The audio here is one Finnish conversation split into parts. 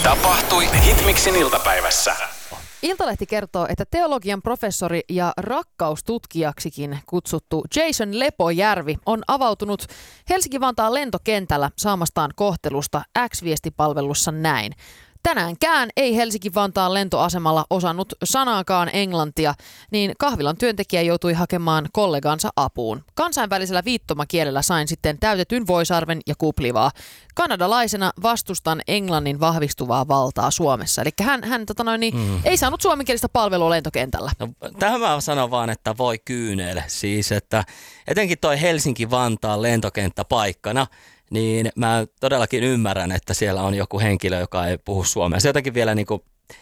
Tapahtui Hitmixin iltapäivässä. Iltalehti kertoo, että teologian professori ja rakkaustutkijaksikin kutsuttu Jason Lepojärvi on avautunut Helsinki-Vantaan lentokentällä saamastaan kohtelusta X-viestipalvelussa näin. Tänäänkään ei Helsinki-Vantaan lentoasemalla osannut sanaakaan englantia, niin kahvilan työntekijä joutui hakemaan kollegansa apuun. Kansainvälisellä viittomakielellä sain sitten täytetyn voisarven ja kuplivaa. Kanadalaisena vastustan englannin vahvistuvaa valtaa Suomessa. Eli hän ei saanut suomenkielistä palvelua lentokentällä. No, tähän mä sanon vaan, että voi kyynele. Siis, että etenkin toi Helsinki-Vantaan lentokenttä paikkana, niin mä todellakin ymmärrän, että siellä on joku henkilö, joka ei puhu suomea. Se jotenkin vielä niin kuin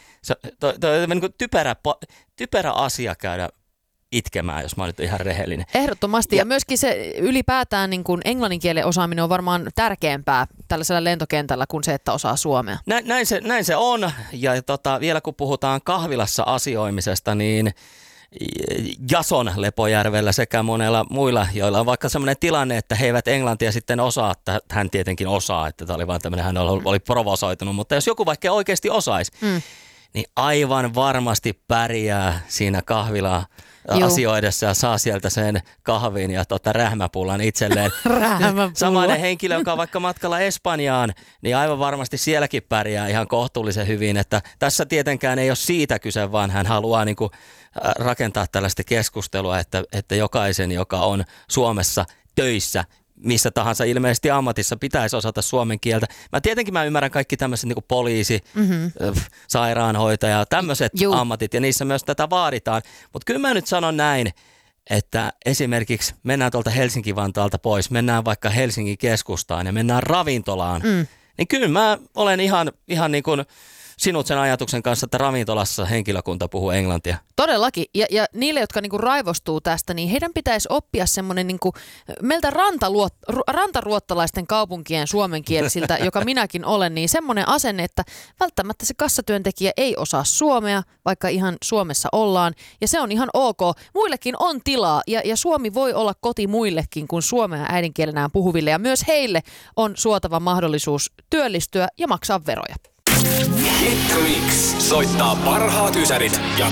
typerä asia käydä itkemään, jos mä olin ihan rehellinen. Ehdottomasti. Ja myöskin se ylipäätään niin kuin englannin kielen osaaminen on varmaan tärkeämpää tällaisella lentokentällä kuin se, että osaa suomea. Näin se on. Ja vielä kun puhutaan kahvilassa asioimisesta, niin Jason Lepojärvellä sekä monella muilla, joilla on vaikka sellainen tilanne, että he eivät englantia sitten osaa, että hän tietenkin osaa, että tämä oli vaan tämmöinen, hän oli provosoitunut, mutta jos joku vaikka oikeasti osaisi, niin aivan varmasti pärjää siinä kahvilaa asioidessa ja saa sieltä sen kahvin ja rähmäpullan itselleen. Samainen henkilö, joka on vaikka matkalla Espanjaan, niin aivan varmasti sielläkin pärjää ihan kohtuullisen hyvin. Että tässä tietenkään ei ole siitä kyse, vaan hän haluaa niin kuin rakentaa tällaista keskustelua, että jokaisen, joka on Suomessa töissä, missä tahansa ilmeisesti ammatissa pitäisi osata suomen kieltä. Mä ymmärrän kaikki tämmöiset niin kuin poliisi, sairaanhoitaja, tämmöiset ammatit ja niissä myös tätä vaaditaan. Mutta kyllä mä nyt sanon näin, että esimerkiksi mennään tuolta Helsinki-Vantaalta pois, mennään vaikka Helsingin keskustaan ja mennään ravintolaan, niin kyllä mä olen ihan niin kuin sinut sen ajatuksen kanssa, että ravintolassa henkilökunta puhuu englantia. Todellakin. Ja niille, jotka niinku raivostuu tästä, niin heidän pitäisi oppia semmoinen niinku, meiltä rantaruottalaisten kaupunkien suomenkielisiltä, joka minäkin olen, niin semmoinen asenne, että välttämättä se kassatyöntekijä ei osaa suomea, vaikka ihan Suomessa ollaan. Ja se on ihan ok. Muillekin on tilaa ja Suomi voi olla koti muillekin kuin suomea äidinkielenään puhuville. Ja myös heille on suotava mahdollisuus työllistyä ja maksaa veroja. Hitmix soittaa parhaat ysärit ja